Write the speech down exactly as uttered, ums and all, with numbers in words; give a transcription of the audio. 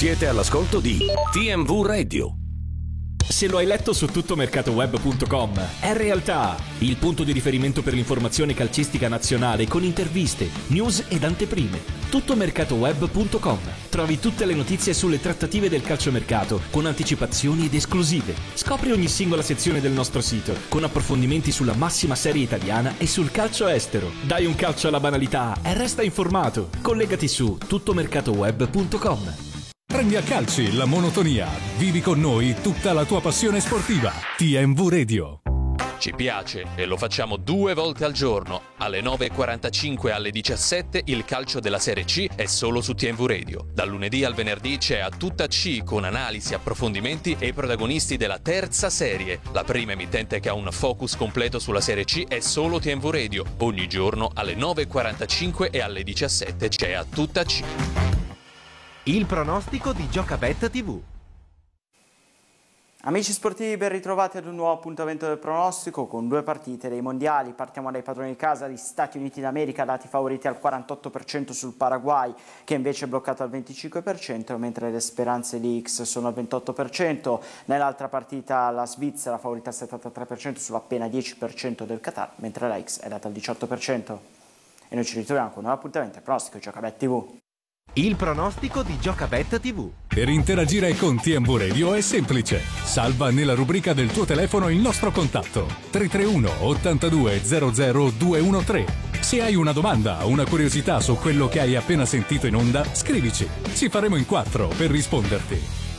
Siete all'ascolto di T M V Radio. Se lo hai letto su tuttomercatoweb punto com, è realtà, il punto di riferimento per l'informazione calcistica nazionale con interviste, news ed anteprime. tuttomercatoweb punto com. Trovi tutte le notizie sulle trattative del calciomercato con anticipazioni ed esclusive. Scopri ogni singola sezione del nostro sito con approfondimenti sulla massima serie italiana e sul calcio estero. Dai un calcio alla banalità e resta informato. Collegati su tuttomercatoweb punto com. Prendi a calci la monotonia. Vivi con noi tutta la tua passione sportiva. T M V Radio. Ci piace e lo facciamo due volte al giorno. Alle nove e quarantacinque e alle diciassette il calcio della Serie C è solo su T M V Radio. Dal lunedì al venerdì c'è A Tutta C con analisi, approfondimenti e i protagonisti della terza serie. La prima emittente che ha un focus completo sulla Serie C è solo T M V Radio. Ogni giorno alle nove e quarantacinque e alle diciassette c'è A Tutta C. Il pronostico di Giocabet tivù. Amici sportivi, ben ritrovati ad un nuovo appuntamento del pronostico con due partite dei mondiali. Partiamo dai padroni di casa, gli Stati Uniti d'America, dati favoriti al quarantotto per cento sul Paraguay, che invece è bloccato al venticinque per cento, mentre le speranze di X sono al ventotto per cento. Nell'altra partita la Svizzera favorita al settantatré per cento sull'appena dieci per cento del Qatar, mentre la X è data al diciotto per cento. E noi ci ritroviamo con un nuovo appuntamento del pronostico di Giocabet tivù. Il pronostico di Giocabet tivù. Per interagire con T M V Radio è semplice. Salva nella rubrica del tuo telefono il nostro contatto tre tre uno ottantadue zero zero due uno tre. Se hai una domanda o una curiosità su quello che hai appena sentito in onda, scrivici. Ci faremo in quattro per risponderti.